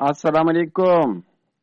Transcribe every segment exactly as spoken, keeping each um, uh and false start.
السلام علیکم.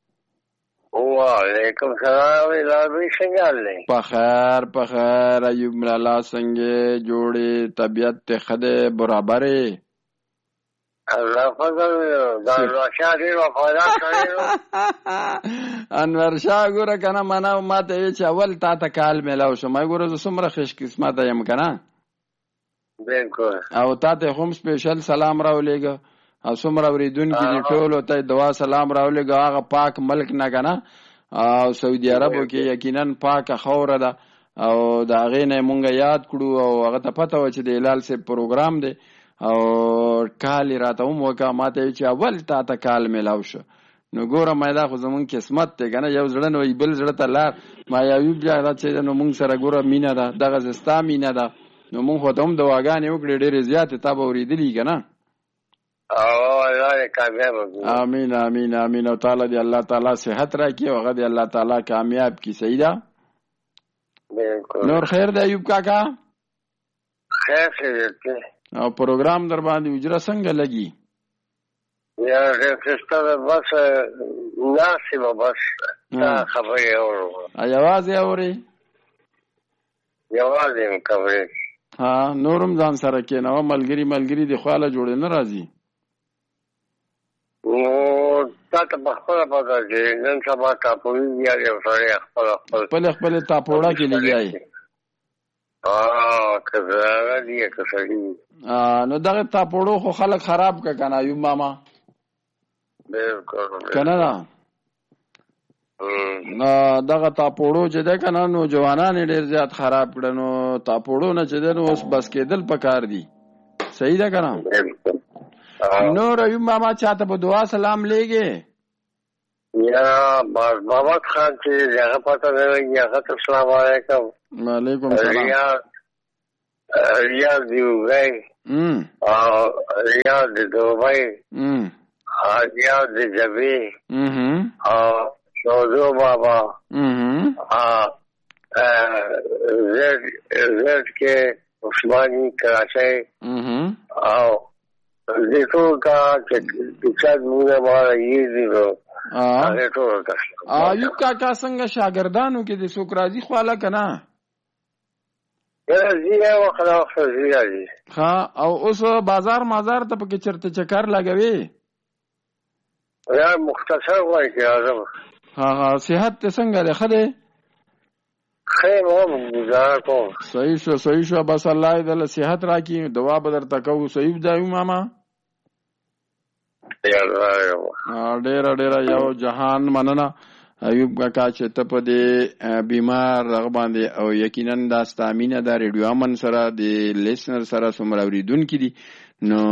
وعلیکم السلام. لازمی څنګه لې؟ په خیر په خیر. ایوب ملالا څنګه جوړې؟ طبیعت ته خده برابرې؟ الله فضل دا انور شاه ډېر وفادار کړی. انور شاه ګوره کنه معنا ما ته چې اول تا ته کال میلاو شو. ما ګوره زه څومره خوش قسمت یم کنه. بالکل. او تا ته هم سپیشل سلام راولېږه او څومره اوریدونکي دي ټولو ته دعا سلام راولېږه. هغه پاک ملک نه کنه او سعودي عربو کې یقینا پاکه خوره ده او د هغې نه مونږ یاد کړو او هغه ته پته وه چې د هلال صاحب پروګرام دی او کال یې راته هم وکړه. ما ته چې اول تا ته کال میلاو شو. نو ګوره ما دا خو زمونږ قسمت دی که نه. یو زړه نه وي بل زړه ته لار. ما ایوب جان چې نو مونږ سره ګوره مینه ده، دغه ستا مینه ده. نو مونږ خو ته هم دعاګانې وکړې ډېرې زیاتې. تا به اورېدلي که نه؟ او الله دې کامیاب وکړي. امین امین امین. او تعالی دې الله تعالی صحت راکړي او هغه دې الله تعالی کامیاب کړي. صحیح ده؟ بالکل. نور خیر دی ایوب کاکا؟ خیر خیر دی. او پروګرام در باندې اجره څنګه لګي؟ یا رسسته بس ناسبه بس دا خبرې اورو. یوازې اورې؟ یوازې م خبرې. ها نور هم ځان سره کېنوه. ملګري ملګري دې خواله جوړې نه راځي؟ نو تا ته په خپله پته چې نن سبا ټاپوي بیا یو سړی خپله خپل خپلې خپلې ټاپوړه کې لګیا یې. که هغه دي که سړي. نو دغه ټاپوړو خو خلک خراب که که نه ایوب ماما؟ بالکل که نه ده؟ دغه ټاپوړو چې دی که نه نو جوانان یې ډېر زیات خراب کړه. نو ټاپوړو نه چې دی نو اوس بس کېدل پکار دي. صحیح ده که نه؟ بالکل. نور ایوب ماما چاته په دعا سلام لیږې؟ یا محمد خان چې هغه پته نه لګي هغه ته السلام علیکم. وعلیکم السلام. ریاض ریاض دیوبۍ او ریاض د دوبۍ ریاض د جبې او شوزو بابا زیډ کې عثماني کراچۍ او دې ټول کا چې چا زموږه ماله یې دي نو هغې ټول ته. ایوب کاکا څنګه شاګردانو کې د څوک راځي خواله که نه؟ راځي یو وخت وخت راځي راځي. ښه. او اوس بازار مازار ته پکې چېرته چکر لګوې؟ یا مختصر غواړي چې راځم. ها صحت ته څنګه دی؟ ښه دی؟ ښه یم هم ګزاره کوم. صحیح شو صحیح شو. بس الله دې دله صحت راکړي. دعا به درته کوو. صحیح ده ایوب ماما؟ ډېره ډېره یو جهان مننه ایوب کاکا چې ته په دې بیمار رغ باندې او یقینا دا ستا مینه ده ریډیو امن سره د لیسنر سره څومره اورېدونکي دي. نو